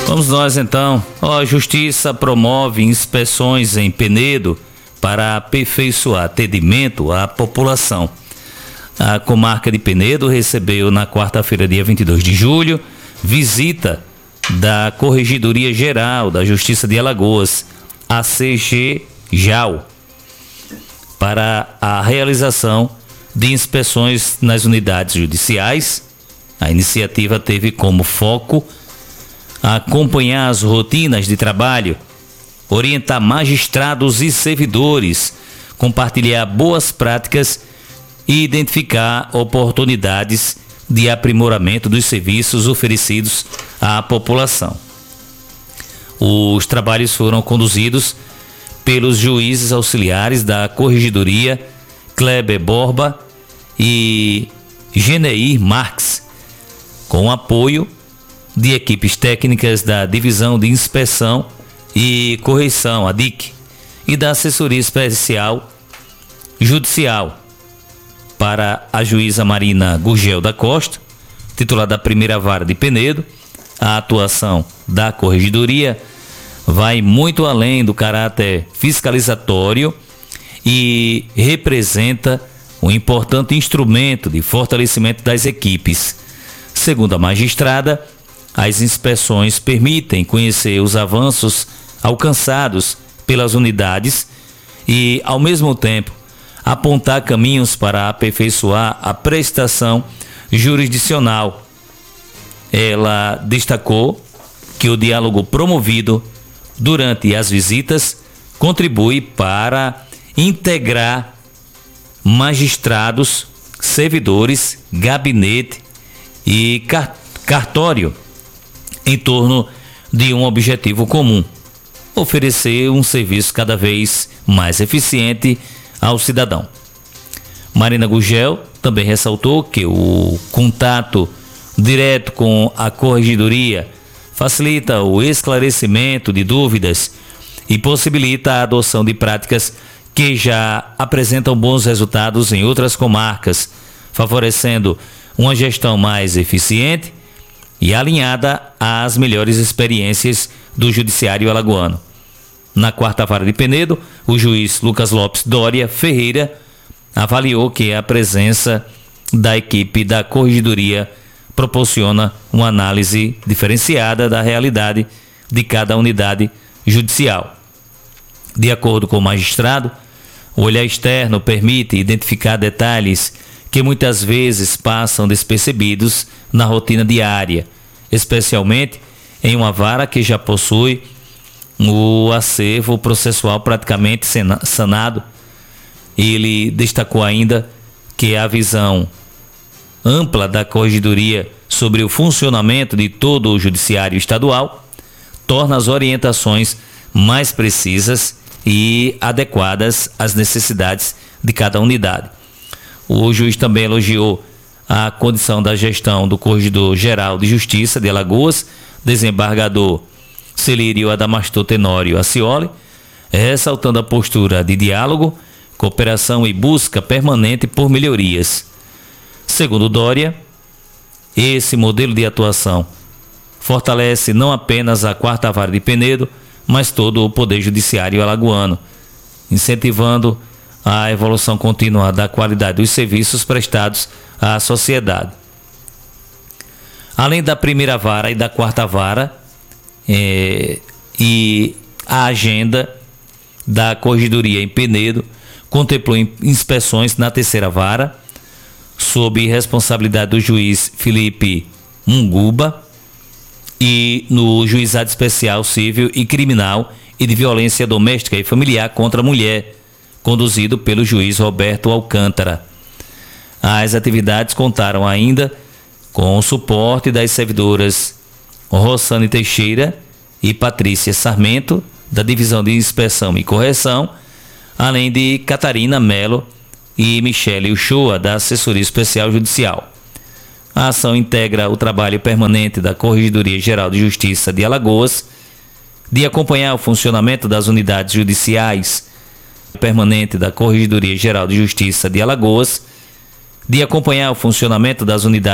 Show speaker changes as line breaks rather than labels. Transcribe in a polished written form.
Vamos nós então. A Justiça promove inspeções em Penedo para aperfeiçoar atendimento à população. A comarca de Penedo recebeu na quarta-feira, dia 22 de julho, visita da Corregedoria Geral da Justiça de Alagoas, a CGJAL, para a realização de inspeções nas unidades judiciais. A iniciativa teve como foco acompanhar as rotinas de trabalho, orientar magistrados e servidores, compartilhar boas práticas e identificar oportunidades de aprimoramento dos serviços oferecidos à população. Os trabalhos foram conduzidos pelos juízes auxiliares da Corregedoria, Kleber Borba e Geneir Marques, com apoio de equipes técnicas da Divisão de Inspeção e Correição, a DIC, e da Assessoria Especial Judicial. Para a juíza Marina Gurgel da Costa, titular da primeira vara de Penedo, a atuação da Corregedoria vai muito além do caráter fiscalizatório e representa um importante instrumento de fortalecimento das equipes. Segundo a magistrada, as inspeções permitem conhecer os avanços alcançados pelas unidades e, ao mesmo tempo, apontar caminhos para aperfeiçoar a prestação jurisdicional. Ela destacou que o diálogo promovido durante as visitas contribui para integrar magistrados, servidores, gabinete e cartório em torno de um objetivo comum: oferecer um serviço cada vez mais eficiente ao cidadão. Marina Gurgel também ressaltou que o contato direto com a Corregedoria facilita o esclarecimento de dúvidas e possibilita a adoção de práticas que já apresentam bons resultados em outras comarcas, favorecendo uma gestão mais eficiente e alinhada às melhores experiências do Judiciário alagoano. Na quarta vara de Penedo, o juiz Lucas Lopes Dória Ferreira avaliou que a presença da equipe da Corregedoria proporciona uma análise diferenciada da realidade de cada unidade judicial. De acordo com o magistrado, o olhar externo permite identificar detalhes que muitas vezes passam despercebidos na rotina diária, especialmente em uma vara que já possui o acervo processual praticamente sanado. Ele destacou ainda que a visão ampla da Corregedoria sobre o funcionamento de todo o Judiciário Estadual torna as orientações mais precisas e adequadas às necessidades de cada unidade. O juiz também elogiou a condição da gestão do Corregedor-Geral de Justiça de Alagoas, desembargador Celírio Adamastor Tenório Acioli, ressaltando a postura de diálogo, cooperação e busca permanente por melhorias. Segundo Dória, esse modelo de atuação fortalece não apenas a quarta vara de Penedo, mas todo o Poder Judiciário alagoano, incentivando a evolução contínua da qualidade dos serviços prestados à sociedade. Além da primeira vara e da quarta vara, e a agenda da Corregedoria em Penedo contemplou inspeções na terceira vara, sob responsabilidade do juiz Felipe Munguba, e no Juizado Especial Civil e Criminal e de Violência Doméstica e Familiar contra a Mulher, conduzido pelo juiz Roberto Alcântara. As atividades contaram ainda com o suporte das servidoras Rossane Teixeira e Patrícia Sarmento, da Divisão de Inspeção e Correção, além de Catarina Melo e Michele Uchoa, da Assessoria Especial Judicial. A ação integra o trabalho permanente da Corregedoria Geral de Justiça de Alagoas, de acompanhar o funcionamento das unidades judiciais, permanente da Corregedoria Geral de Justiça de Alagoas, de acompanhar o funcionamento das unidades